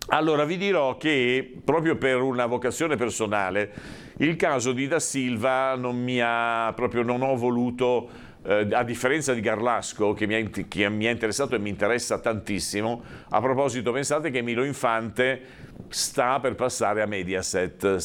Allora, vi dirò che proprio per una vocazione personale il caso di Da Silva non mi ha proprio, non ho voluto, a differenza di Garlasco che mi ha interessato e mi interessa tantissimo. A proposito, pensate che Milo Infante starebbe per passare a Mediaset,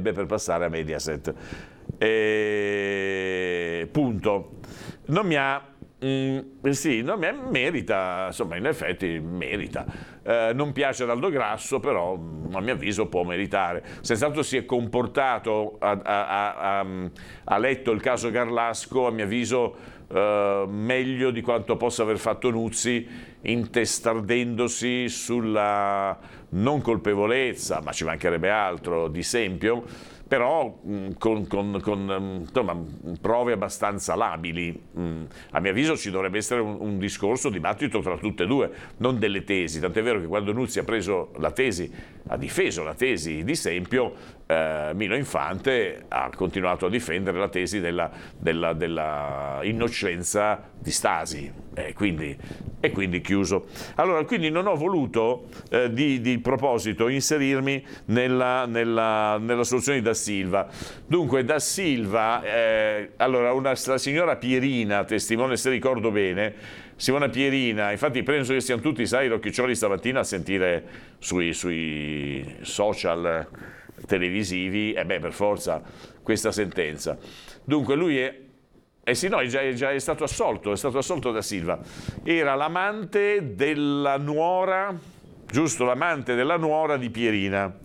punto. Non mi ha sì, no, merita, insomma, in effetti merita. Non piace ad Aldo Grasso, però a mio avviso può meritare. Senz'altro si è comportato, ha letto il caso Garlasco, a mio avviso meglio di quanto possa aver fatto Nuzzi, intestardendosi sulla non colpevolezza, ma ci mancherebbe altro, di Sempio, però con insomma, prove abbastanza labili. A mio avviso ci dovrebbe essere un discorso, un dibattito tra tutte e due, non delle tesi, tant'è vero che quando Nuzzi ha preso la tesi, ha difeso la tesi di Sempio, Milo Infante ha continuato a difendere la tesi della innocenza di Stasi, e quindi chiuso. Allora, quindi non ho voluto di proposito inserirmi nella soluzione di Da Silva. Dunque, Da Silva, allora la signora Pierina, testimone, se ricordo bene, Simona Pierina, infatti penso che siano tutti, sai, rocchiccioli stamattina a sentire sui social televisivi, e beh, per forza, questa sentenza. Dunque lui sì, no, è stato assolto Da Silva. Era l'amante della nuora, giusto, l'amante della nuora di Pierina.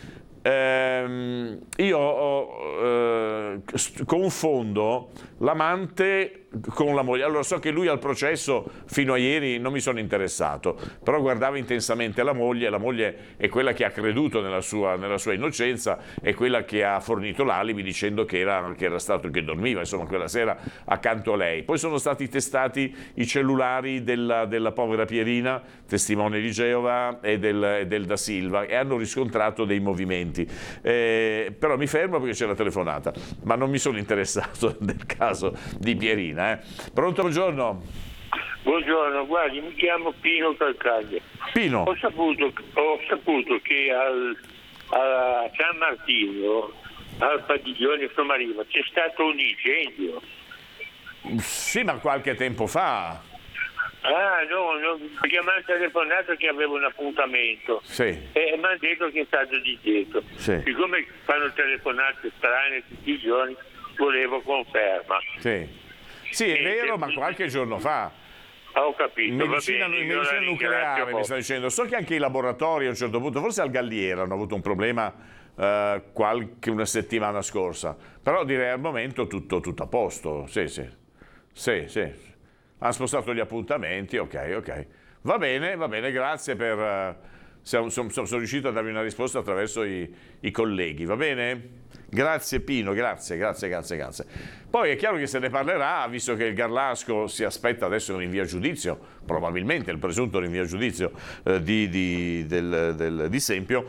Io confondo l'amante con la moglie. Allora, so che lui al processo fino a ieri non mi sono interessato, però guardava intensamente la moglie è quella che ha creduto nella sua innocenza, è quella che ha fornito l'alibi dicendo che era stato, che dormiva insomma quella sera accanto a lei. Poi sono stati testati i cellulari della povera Pierina, testimone di Geova, e del Da Silva, e hanno riscontrato dei movimenti. Però mi fermo perché c'è la telefonata, ma non mi sono interessato del caso di Pierina. Pronto, buongiorno. Buongiorno, guardi, mi chiamo Pino Calcaglia. Pino. Ho saputo che a San Martino, al padiglione Somariva, c'è stato un incendio. Sì, ma qualche tempo fa. Ah, no, perché mi hanno telefonato che avevo un appuntamento. Sì. E mi hanno detto che è stato di dietro. Sì. Siccome fanno telefonate strane tutti i giorni, volevo conferma. Sì, è vero, ma qualche giorno fa. Ho capito, Medicina nucleare, mi sta molto. dicendo. So che anche i laboratori a un certo punto, forse al Galliera, hanno avuto un problema una settimana scorsa. Però direi al momento tutto a posto. Sì. Hanno spostato gli appuntamenti, ok. Va bene, grazie per... sono riuscito a darvi una risposta attraverso i colleghi, va bene? Grazie Pino, grazie. Poi è chiaro che se ne parlerà, visto che il Garlasco si aspetta adesso un rinvio a giudizio, probabilmente il presunto rinvio a giudizio di Sempio.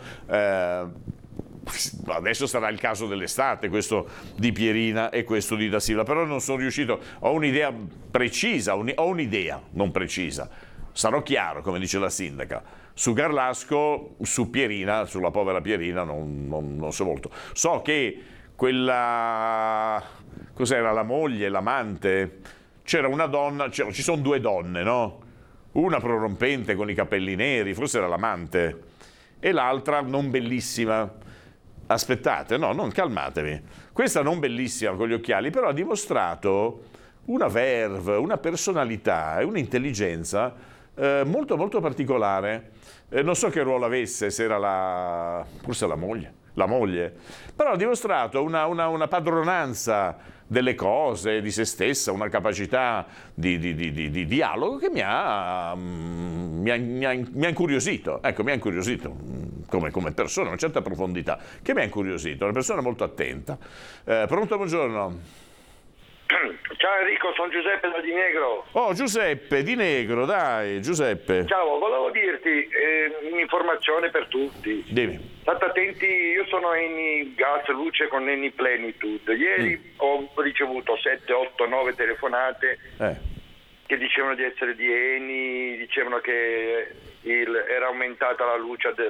Adesso sarà il caso dell'estate, questo di Pierina e questo di Da Silva, però non sono riuscito, ho un'idea precisa, ho un'idea non precisa, sarò chiaro come dice la sindaca, su Garlasco, su Pierina, sulla povera Pierina non so molto. So che quella, cos'era, la moglie, l'amante, c'era una donna, ci sono due donne, no? Una prorompente con i capelli neri, forse era l'amante, e l'altra non bellissima. Aspettate, no, non calmatevi. Questa non bellissima con gli occhiali, però ha dimostrato una verve, una personalità e un'intelligenza molto molto particolare. Non so che ruolo avesse, se era forse la moglie, però ha dimostrato una padronanza delle cose, di se stessa, una capacità di dialogo che mi ha incuriosito. Ecco, mi ha incuriosito come persona, una certa profondità che mi ha incuriosito, una persona molto attenta. Pronto, buongiorno. Ciao Enrico, sono Giuseppe da Di Negro. Oh, Giuseppe, Di Negro, dai, Giuseppe. Ciao, volevo dirti un'informazione per tutti. Dimmi. State attenti, io sono Eni Gas Luce con Eni Plenitude. Ieri ho ricevuto 7, 8, 9 telefonate che dicevano di essere di Eni, dicevano che era aumentata la luce